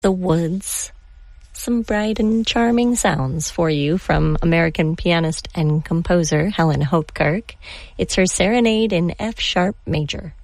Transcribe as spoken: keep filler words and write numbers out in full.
The Woods. Some bright and charming sounds for you from American pianist and composer Helen Hopkirk. It's her Serenade in F-sharp major.